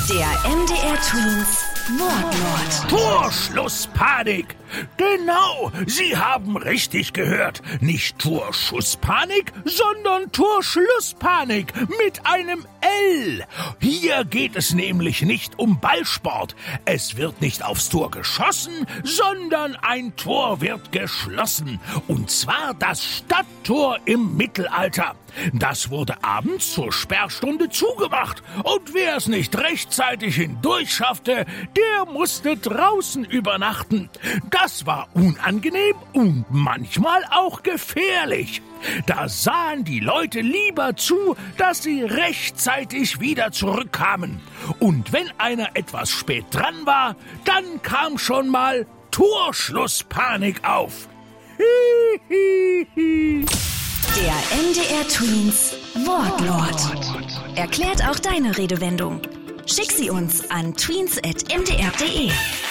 Der MDR Twins Wortlaut. Torschlusspanik! Genau, Sie haben richtig gehört. Nicht Torschusspanik, sondern Torschlusspanik mit einem L. Hier geht es nämlich nicht um Ballsport. Es wird nicht aufs Tor geschossen, sondern ein Tor wird geschlossen. Und zwar das Stadttor im Mittelalter. Das wurde abends zur Sperrstunde zugemacht. Und wer es nicht rechtzeitig hindurch schaffte, der musste draußen übernachten. Das war unangenehm und manchmal auch gefährlich. Da sahen die Leute lieber zu, dass sie rechtzeitig wieder zurückkamen. Und wenn einer etwas spät dran war, dann kam schon mal Torschlusspanik auf. Der MDR Twins Wortlaut. Erklärt auch deine Redewendung. Schick sie uns an tweens@mdr.de.